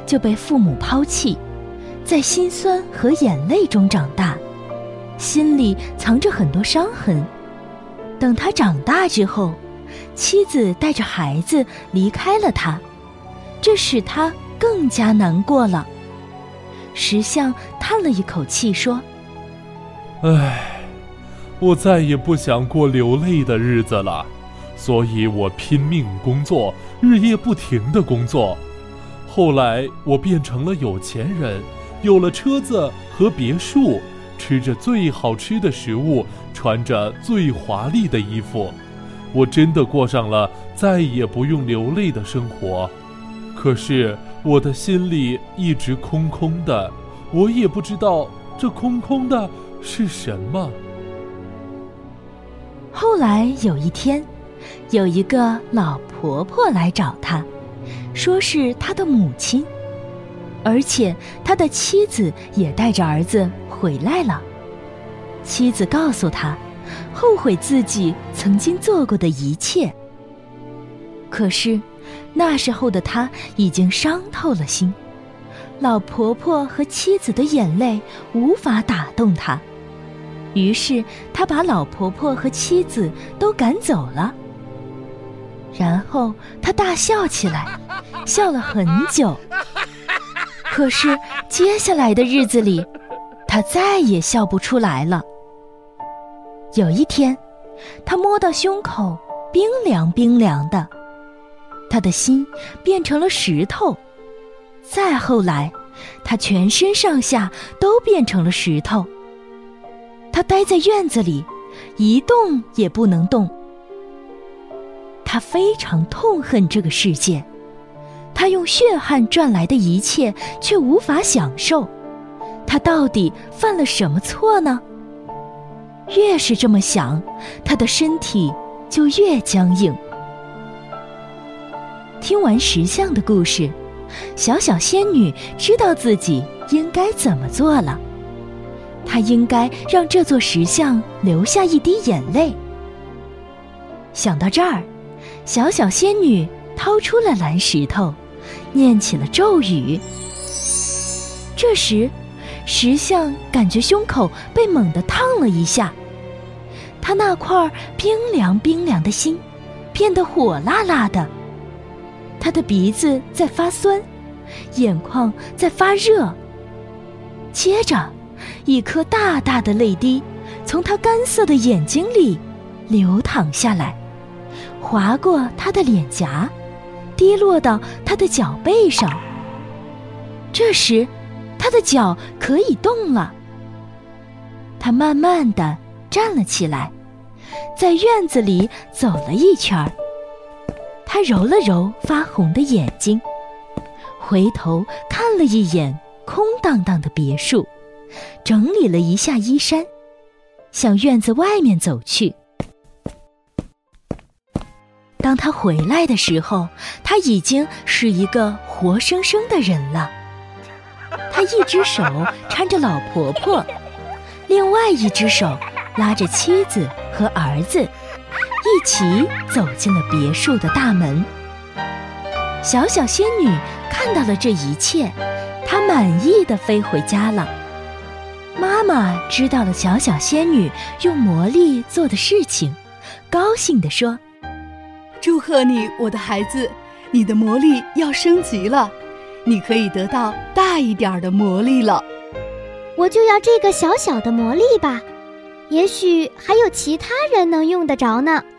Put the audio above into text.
就被父母抛弃，在心酸和眼泪中长大，心里藏着很多伤痕。等他长大之后，妻子带着孩子离开了他，这使他更加难过了。石像叹了一口气说： 唉，我再也不想过流泪的日子了，所以我拼命工作，日夜不停地工作。后来我变成了有钱人，有了车子和别墅，吃着最好吃的食物，穿着最华丽的衣服。我真的过上了再也不用流泪的生活。可是我的心里一直空空的，我也不知道这空空的是什么。 后来有一天，有一个老婆婆来找他，说是他的母亲，而且他的妻子也带着儿子回来了。妻子告诉他，后悔自己曾经做过的一切。可是那时候的他已经伤透了心，老婆婆和妻子的眼泪无法打动他，于是他把老婆婆和妻子都赶走了。然后他大笑起来，笑了很久。可是接下来的日子里，他再也笑不出来了。有一天，他摸到胸口冰凉冰凉的，他的心变成了石头。再后来，他全身上下都变成了石头。他待在院子里，一动也不能动。他非常痛恨这个世界，他用血汗赚来的一切却无法享受。他到底犯了什么错呢？越是这么想，他的身体就越僵硬。听完石像的故事，小小仙女知道自己应该怎么做了。她应该让这座石像流下一滴眼泪。想到这儿，小小仙女掏出了蓝石头，念起了咒语。这时，石像感觉胸口被猛地烫了一下，他那块冰凉冰凉的心变得火辣辣的，他的鼻子在发酸，眼眶在发热。接着，一颗大大的泪滴从他干涩的眼睛里流淌下来，划过他的脸颊，滴落到他的脚背上。这时，他的脚可以动了。他慢慢地站了起来，在院子里走了一圈。他揉了揉发红的眼睛，回头看了一眼空荡荡的别墅，整理了一下衣衫，向院子外面走去。当他回来的时候，他已经是一个活生生的人了。他一只手搀着老婆婆，另外一只手拉着妻子和儿子，一起走进了别墅的大门。小小仙女看到了这一切，她满意地飞回家了。妈妈知道了小小仙女用魔力做的事情，高兴地说： 祝贺你，我的孩子，你的魔力要升级了，你可以得到大一点的魔力了。 我就要这个小小的魔力吧，也许还有其他人能用得着呢。